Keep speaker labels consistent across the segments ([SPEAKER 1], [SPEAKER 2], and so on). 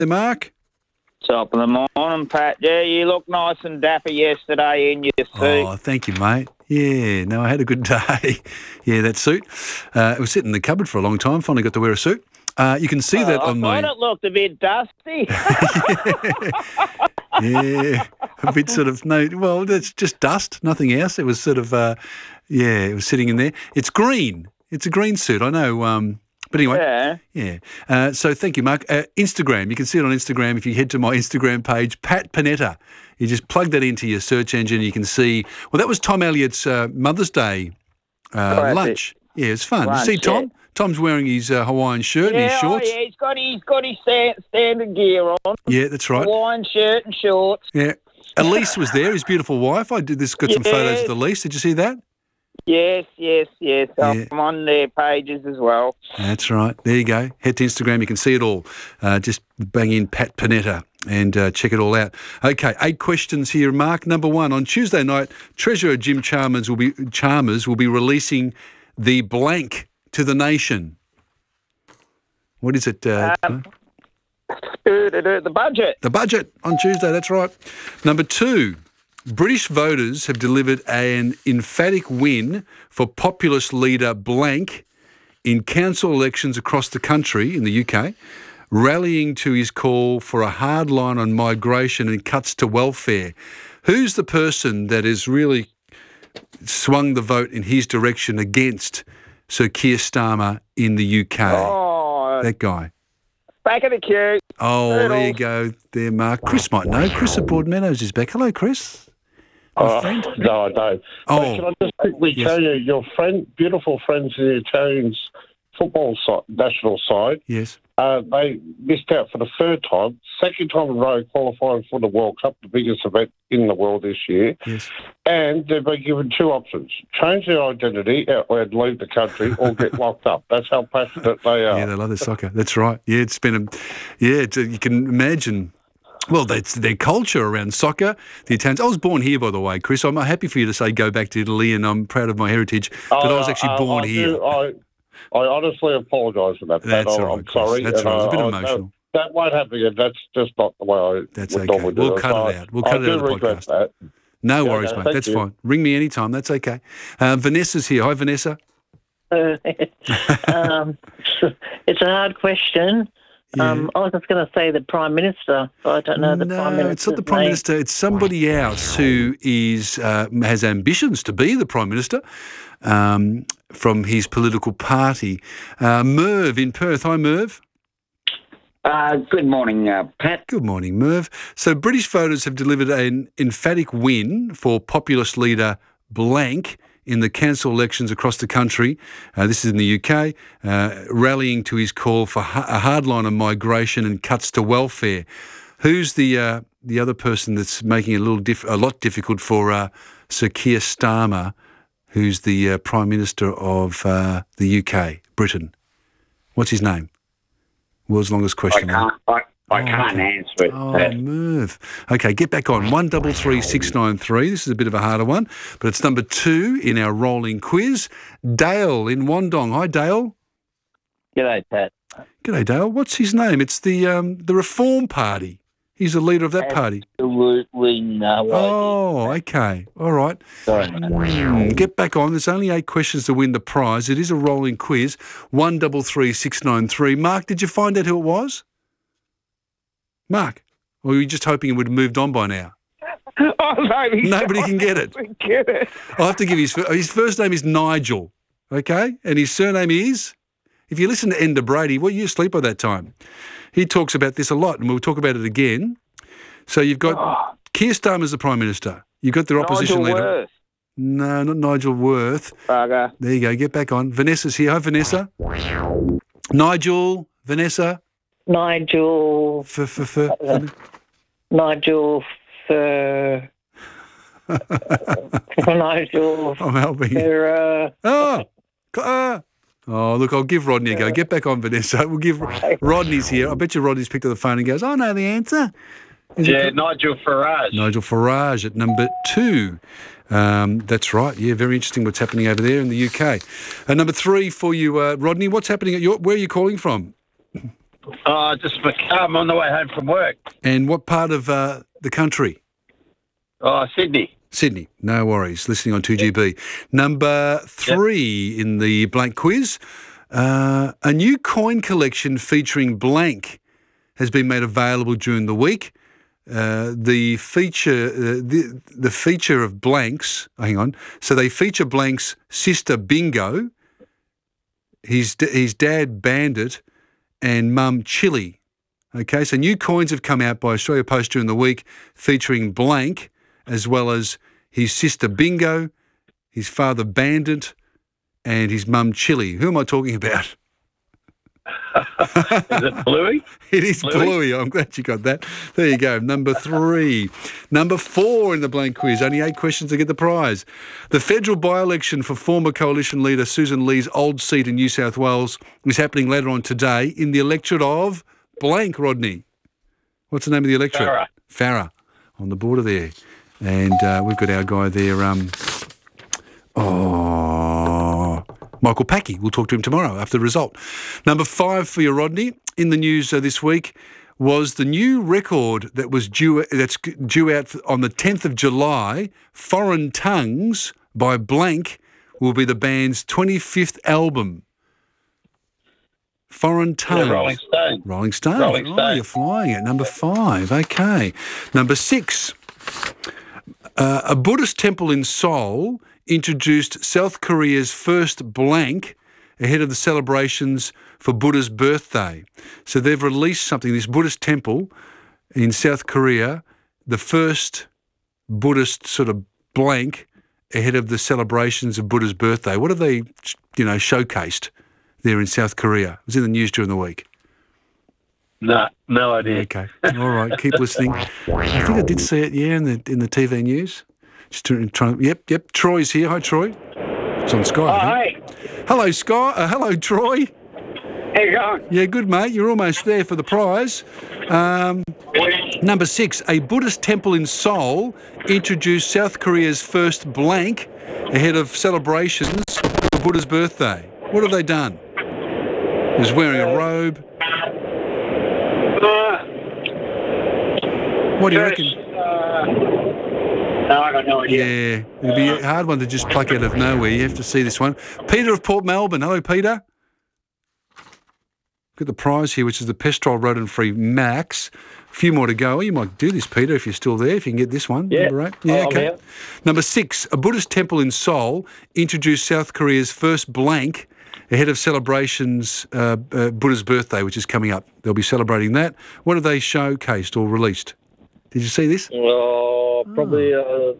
[SPEAKER 1] Mark?
[SPEAKER 2] Top of the morning, Pat. Yeah, you look nice and dapper yesterday in your suit.
[SPEAKER 1] Oh, thank you, mate. Yeah, no, I had a good day. Yeah, that suit. It was sitting in the cupboard for a long time. Finally got to wear a suit. You can see that on
[SPEAKER 2] I thought it looked a bit dusty.
[SPEAKER 1] Yeah, a bit sort of, that's just dust, nothing else. It was sort of, it was sitting in there. It's green. It's a green suit, I know. But anyway, yeah. So thank you, Mark. Instagram, you can see it on Instagram if you head to my Instagram page, Pat Panetta. You just plug that into your search engine. You can see, well, that was Tom Elliott's Mother's Day lunch. Yeah, it's fun.
[SPEAKER 2] Lunch,
[SPEAKER 1] you see Tom?
[SPEAKER 2] Yeah.
[SPEAKER 1] Tom's wearing his Hawaiian shirt and his shorts.
[SPEAKER 2] Yeah, he's got his standard gear on.
[SPEAKER 1] Yeah, that's right.
[SPEAKER 2] Hawaiian shirt and shorts.
[SPEAKER 1] Yeah. Elise was there, his beautiful wife. Got some photos of Elise. Did you see that?
[SPEAKER 2] Yes. I'm on their pages as well.
[SPEAKER 1] That's right. There you go. Head to Instagram. You can see it all. Just bang in Pat Panetta and check it all out. Okay, 8 questions here, Mark. Number 1, on Tuesday night, Treasurer Jim Chalmers will be releasing the blank to the nation. What is it?
[SPEAKER 2] The budget.
[SPEAKER 1] The budget on Tuesday, that's right. Number 2, British voters have delivered an emphatic win for populist leader blank in council elections across the country in the UK, rallying to his call for a hard line on migration and cuts to welfare. Who's the person that has really swung the vote in his direction against Sir Keir Starmer in the UK?
[SPEAKER 2] Oh,
[SPEAKER 1] that guy.
[SPEAKER 2] Back of the queue.
[SPEAKER 1] Oh, there you go there, Mark. Chris might know. Chris at Broadmeadows is back. Hello, Chris. Friend?
[SPEAKER 3] No, I don't.
[SPEAKER 1] Oh,
[SPEAKER 3] can I just quickly tell you, your beautiful friends in the Italians football national side,
[SPEAKER 1] yes,
[SPEAKER 3] they missed out for the 3rd time, 2nd time in a row qualifying for the World Cup, the biggest event in the world this year.
[SPEAKER 1] Yes.
[SPEAKER 3] And they've been given 2 options: change their identity and leave the country, or get locked up. That's how passionate they are.
[SPEAKER 1] Yeah, they love their soccer. That's right. Yeah, it's been you can imagine. Well, that's their culture around soccer. The Italians. I was born here, by the way, Chris. I'm happy for you to say go back to Italy, and I'm proud of my heritage. But I was actually born here.
[SPEAKER 3] I honestly apologise for that.
[SPEAKER 1] That's all right,
[SPEAKER 3] I'm sorry.
[SPEAKER 1] That's right. It's a bit emotional.
[SPEAKER 3] That won't happen again. That's just not the way I
[SPEAKER 1] That's
[SPEAKER 3] would
[SPEAKER 1] okay.
[SPEAKER 3] normally do
[SPEAKER 1] We'll
[SPEAKER 3] it.
[SPEAKER 1] cut it out. We'll cut it out of the podcast.
[SPEAKER 3] That.
[SPEAKER 1] No worries, mate.
[SPEAKER 3] Thank
[SPEAKER 1] That's
[SPEAKER 3] you.
[SPEAKER 1] fine. Ring me anytime. That's okay. Vanessa's here. Hi, Vanessa.
[SPEAKER 4] It's a hard question.
[SPEAKER 1] Yeah.
[SPEAKER 4] I was just going to say the Prime Minister, but I don't know the Prime Minister.
[SPEAKER 1] No, it's not the Prime Minister. It's somebody else who has ambitions to be the Prime Minister from his political party. Merv in Perth. Hi, Merv.
[SPEAKER 5] Good morning, Pat.
[SPEAKER 1] Good morning, Merv. So British voters have delivered an emphatic win for populist leader blank in the council elections across the country. This is in the UK, rallying to his call for a hard line on migration and cuts to welfare. Who's the other person that's making it a lot difficult for Sir Keir Starmer, who's the Prime Minister of the UK, Britain? What's his name? World's longest question.
[SPEAKER 5] I can't answer it.
[SPEAKER 1] Oh, Merv. Okay, get back on. 133693. This is a bit of a harder one, but it's number 2 in our rolling quiz. Dale in Wandong. Hi, Dale.
[SPEAKER 2] G'day, Pat.
[SPEAKER 1] G'day, Dale. What's his name? It's the Reform Party. He's the leader of that party.
[SPEAKER 2] Absolutely no idea.
[SPEAKER 1] Oh, okay. All right.
[SPEAKER 2] Sorry, mate.
[SPEAKER 1] Get back on. There's only 8 questions to win the prize. It is a rolling quiz. 133693. Mark, did you find out who it was? Mark? Or were you just hoping it would have moved on by now?
[SPEAKER 2] Oh,
[SPEAKER 1] Nobody can get it.
[SPEAKER 2] Get it.
[SPEAKER 1] I'll have to give his first name is Nigel, okay? And his surname is, if you listen to Enda Brady, well, you asleep by that time. He talks about this a lot, and we'll talk about it again. So you've got Keir Starmer as the Prime Minister. You've got their opposition
[SPEAKER 2] Nigel
[SPEAKER 1] leader.
[SPEAKER 2] Worth.
[SPEAKER 1] No, not Nigel Worth.
[SPEAKER 2] Bugger.
[SPEAKER 1] There you go. Get back on. Vanessa's here. Hi, Vanessa. Nigel, Vanessa.
[SPEAKER 4] Nigel. Nigel. Nigel.
[SPEAKER 1] I'm helping you. Oh, look, I'll give Rodney a go. Get back on, Vanessa. We'll give Rodney's here. I bet you Rodney's picked up the phone and goes, I know the answer.
[SPEAKER 5] Nigel Farage.
[SPEAKER 1] Nigel Farage at number 2. That's right. Yeah, very interesting what's happening over there in the UK. Number 3 for you, Rodney. What's happening at where are you calling from?
[SPEAKER 5] Just I'm on the way home from work.
[SPEAKER 1] And what part of the country?
[SPEAKER 5] Sydney.
[SPEAKER 1] Sydney. No worries. Listening on 2GB. Number 3 in the blank quiz. A new coin collection featuring blank has been made available during the week. The feature of blanks. Hang on. So they feature blank's sister Bingo, his dad Bandit, and mum Chili. Okay, so new coins have come out by Australia Post during the week featuring blank, as well as his sister Bingo, his father Bandit, and his mum Chili. Who am I talking about?
[SPEAKER 5] Is it Bluey?
[SPEAKER 1] It is Bluey. I'm glad you got that. There you go. Number 3. Number 4 in the blank quiz. Only 8 questions to get the prize. The federal by-election for former Coalition leader Susan Lee's old seat in New South Wales is happening later on today in the electorate of blank, Rodney. What's the name of the electorate? Farrer. On the border there. And we've got our guy there, Michael Packey. We'll talk to him tomorrow after the result. Number 5 for you, Rodney. In the news this week was the new record that's due out on the 10th of July. Foreign Tongues by blank will be the band's 25th album. Foreign Tongues.
[SPEAKER 5] Yeah, Rolling Stone.
[SPEAKER 1] Rolling Stone.
[SPEAKER 5] Rolling Stone.
[SPEAKER 1] Oh, you're flying at number 5. Okay. Number 6. A Buddhist temple in Seoul introduced South Korea's first blank ahead of the celebrations for Buddha's birthday. So they've released something, this Buddhist temple in South Korea, the first Buddhist sort of blank ahead of the celebrations of Buddha's birthday. What have they, showcased there in South Korea? It was in the news during the week.
[SPEAKER 5] No idea.
[SPEAKER 1] Okay. All right. Keep listening. I think I did see it, in the TV news. Just trying. Yep. Troy's here. Hi, Troy. It's on Sky.
[SPEAKER 5] Hi.
[SPEAKER 1] Hello, Sky. Hello, Troy.
[SPEAKER 5] How you going?
[SPEAKER 1] Yeah, good, mate. You're almost there for the prize. Number 6. A Buddhist temple in Seoul introduced South Korea's first blank ahead of celebrations for Buddha's birthday. What have they done? He was wearing a robe. What do you reckon?
[SPEAKER 5] No, I got no idea.
[SPEAKER 1] Yeah, it'll be a hard one to just pluck out of nowhere. You have to see this one. Peter of Port Melbourne. Hello, Peter. Got the prize here, which is the Pestrol Rodent-Free Max. A few more to go. You might do this, Peter, if you're still there, if you can get this one.
[SPEAKER 5] Yeah.
[SPEAKER 1] Number 8. Yeah, okay.
[SPEAKER 5] Here.
[SPEAKER 1] Number 6. A Buddhist temple in Seoul introduced South Korea's first blank ahead of celebrations, Buddha's birthday, which is coming up. They'll be celebrating that. What have they showcased or released? Did you see this?
[SPEAKER 5] Probably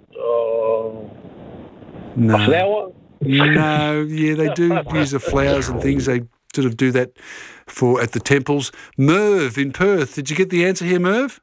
[SPEAKER 1] No.
[SPEAKER 5] a flower.
[SPEAKER 1] No, yeah, they do use the flowers and things. They sort of do that at the temples. Merv in Perth. Did you get the answer here, Merv?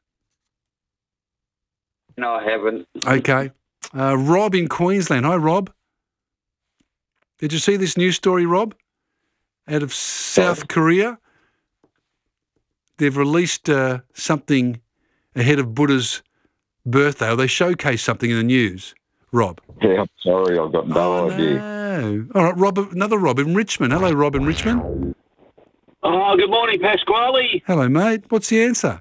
[SPEAKER 5] No, I haven't.
[SPEAKER 1] Okay. Rob in Queensland. Hi, Rob. Did you see this news story, Rob? Out of South Korea. They've released something ahead of Buddha's birthday, or they showcased something in the news. Rob.
[SPEAKER 6] Yeah, I'm sorry, I've got no idea.
[SPEAKER 1] No. All right, Rob. Another Rob in Richmond. Hello, Rob in Richmond.
[SPEAKER 7] Oh, good morning, Pasquale.
[SPEAKER 1] Hello, mate. What's the answer?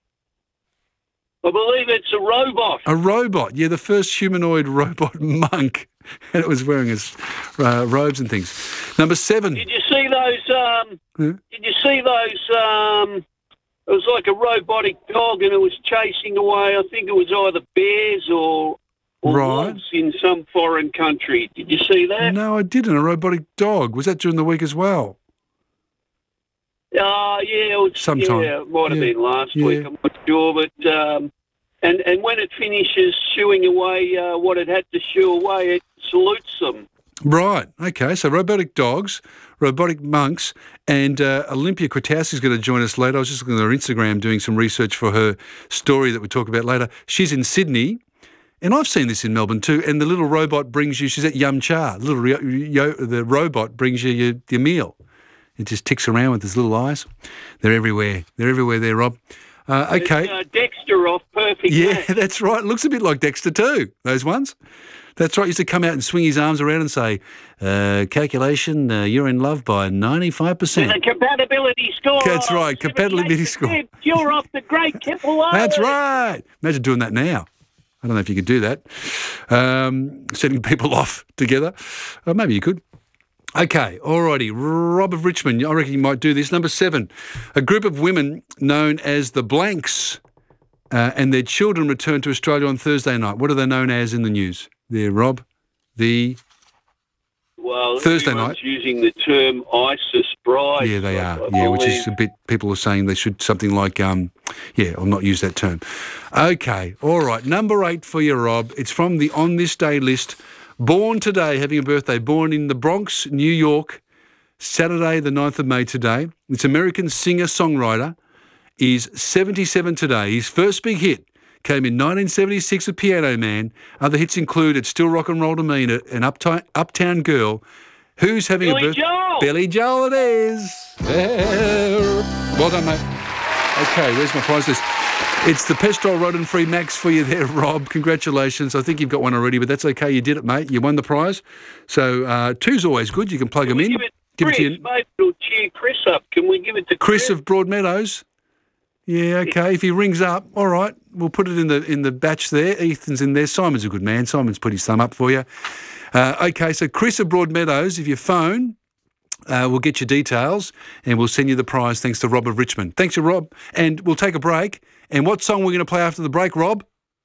[SPEAKER 7] I believe it's a robot.
[SPEAKER 1] A robot. Yeah, the first humanoid robot monk. And it was wearing his robes and things. Number 7.
[SPEAKER 7] Did you see those? Did you see those? It was like a robotic dog, and it was chasing away. I think it was either bears or wolves in some foreign country. Did you see that?
[SPEAKER 1] No, I didn't. A robotic dog. Was that during the week as well?
[SPEAKER 7] Yeah, it was.
[SPEAKER 1] Sometime.
[SPEAKER 7] Yeah, it might have been last week. I'm not sure, but and when it finishes chewing away what it had to chew away, it salutes them.
[SPEAKER 1] Right. Okay. So robotic dogs, robotic monks, and Olympia Kwiatkowski is going to join us later. I was just looking at her Instagram doing some research for her story that we'll talk about later. She's in Sydney, and I've seen this in Melbourne too. And the little robot brings you. She's at Yum Cha. The robot brings you your meal. It just ticks around with his little eyes. They're everywhere. They're everywhere there, Rob. Okay.
[SPEAKER 7] Dexter off Perfect
[SPEAKER 1] Yeah,
[SPEAKER 7] Match.
[SPEAKER 1] that's right. Looks a bit like Dexter too, those ones. That's right. He used to come out and swing his arms around and say, calculation, you're in love by 95%.
[SPEAKER 7] The compatibility score.
[SPEAKER 1] That's right, compatibility score.
[SPEAKER 7] You're off the great Kipple.
[SPEAKER 1] That's right. Imagine doing that now. I don't know if you could do that. Setting people off together. Maybe you could. Okay, alrighty. Rob of Richmond, I reckon you might do this. Number 7, a group of women known as the Blanks and their children returned to Australia on Thursday night. What are they known as in the news? There, Rob.
[SPEAKER 7] Well,
[SPEAKER 1] Thursday night.
[SPEAKER 7] Using the term ISIS bride.
[SPEAKER 1] Yeah, they are. Yeah, which is a bit. People are saying they should something like. I'll not use that term. Okay, all right. Number 8 for you, Rob. It's from the On This Day list. Born today, having a birthday. Born in the Bronx, New York. Saturday, the 9th of May today. It's American singer-songwriter. Is 77 today. His first big hit came in 1976 with Piano Man. Other hits include It's Still Rock and Roll to Me and Uptown Girl. Who's having
[SPEAKER 7] Billy
[SPEAKER 1] a birthday?
[SPEAKER 7] Joel!
[SPEAKER 1] Billy Joel it is. Well done, mate. Okay, where's my prize list? It's the Pestrol Rodent-Free Max for you there, Rob. Congratulations. I think you've got one already, but that's okay. You did it, mate. You won the prize. So 2's always good. You can plug them in.
[SPEAKER 7] Give it to you. Maybe it'll cheer Chris up. Can we give it to
[SPEAKER 1] Chris of Broadmeadows? Yeah, okay. If he rings up, all right, we'll put it in the batch there. Ethan's in there. Simon's a good man. Simon's put his thumb up for you. Okay, so Chris of Broadmeadows, if you phone, we'll get your details and we'll send you the prize thanks to Rob of Richmond. Thanks to Rob. And we'll take a break. And what song we're going to play after the break, Rob?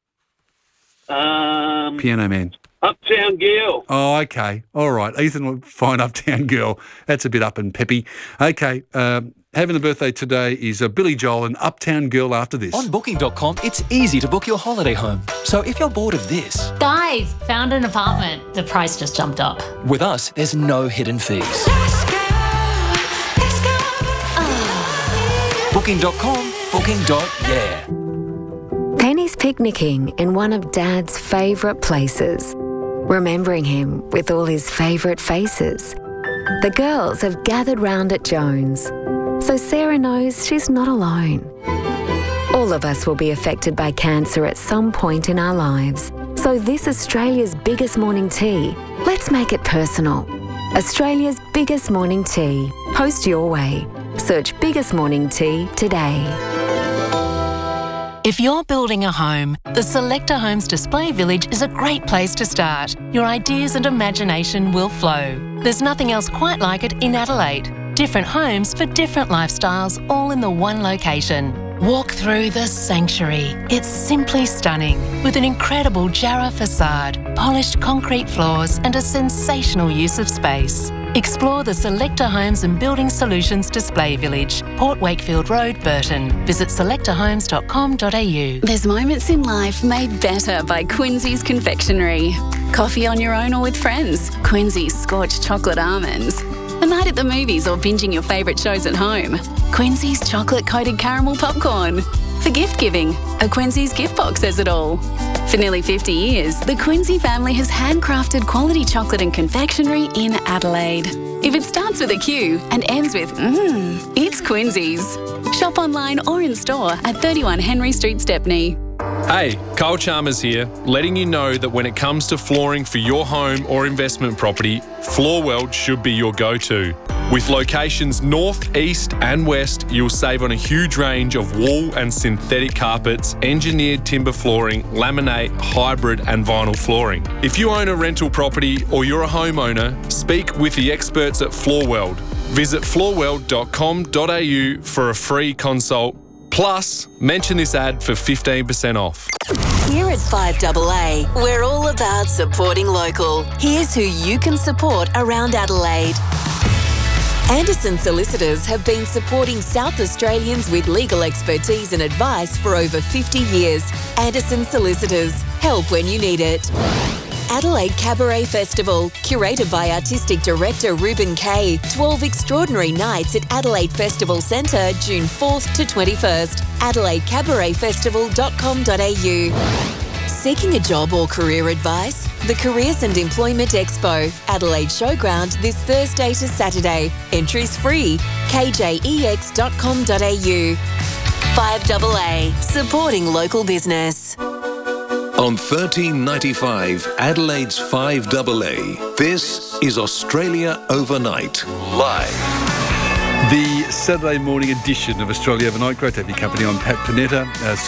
[SPEAKER 1] Piano Man.
[SPEAKER 7] Uptown Girl.
[SPEAKER 1] Oh, okay. All right. Ethan will find Uptown Girl. That's a bit up and peppy. Okay. Having a birthday today is Billy Joel and Uptown Girl after this.
[SPEAKER 8] On Booking.com, it's easy to book your holiday home. So if you're bored of this...
[SPEAKER 9] Guys, found an apartment. The price just jumped up.
[SPEAKER 8] With us, there's no hidden fees.
[SPEAKER 9] Let's go.
[SPEAKER 8] Booking.com, booking.yeah.
[SPEAKER 10] Penny's picnicking in one of Dad's favourite places, remembering him with all his favourite faces. The girls have gathered round at Jones, so Sarah knows she's not alone. All of us will be affected by cancer at some point in our lives. So this Australia's biggest morning tea, let's make it personal. Australia's biggest morning tea. Post your way. Search Biggest Morning Tea today.
[SPEAKER 11] If you're building a home, the Selector Homes Display Village is a great place to start. Your ideas and imagination will flow. There's nothing else quite like it in Adelaide. Different homes for different lifestyles, all in the one location. Walk through the sanctuary. It's simply stunning, with an incredible Jarrah facade, polished concrete floors and a sensational use of space. Explore the Selector Homes and Building Solutions Display Village, Port Wakefield Road, Burton. Visit selectorhomes.com.au.
[SPEAKER 12] There's moments in life made better by Quincy's Confectionery. Coffee on your own or with friends. Quincy's Scorched Chocolate Almonds. A night at the movies or binging your favourite shows at home. Quincy's Chocolate-Coated Caramel Popcorn. For gift giving, a Quincy's gift box says it all. For nearly 50 years, the Quincy family has handcrafted quality chocolate and confectionery in Adelaide. If it starts with a Q and ends with it's Quincy's. Shop online or in store at 31 Henry Street, Stepney.
[SPEAKER 13] Hey, Kyle Chalmers here, letting you know that when it comes to flooring for your home or investment property, Floorworld should be your go-to. With locations north, east and west, you'll save on a huge range of wool and synthetic carpets, engineered timber flooring, laminate, hybrid and vinyl flooring. If you own a rental property or you're a homeowner, speak with the experts at Floorworld. Visit floorworld.com.au for a free consult. Plus, mention this ad for 15% off.
[SPEAKER 14] Here at 5AA, we're all about supporting local. Here's who you can support around Adelaide. Anderson Solicitors have been supporting South Australians with legal expertise and advice for over 50 years. Anderson Solicitors, help when you need it. Adelaide Cabaret Festival, curated by Artistic Director Ruben Kay. 12 extraordinary nights at Adelaide Festival Centre, June 4th to 21st. AdelaideCabaretFestival.com.au. Seeking a job or career advice? The Careers and Employment Expo, Adelaide Showground, this Thursday to Saturday. Entries free. kjex.com.au. 5AA, supporting local business.
[SPEAKER 15] On 1395, Adelaide's 5AA, this is Australia Overnight, live.
[SPEAKER 1] The Saturday morning edition of Australia Overnight. Great to have your company. I'm Pat Panetta.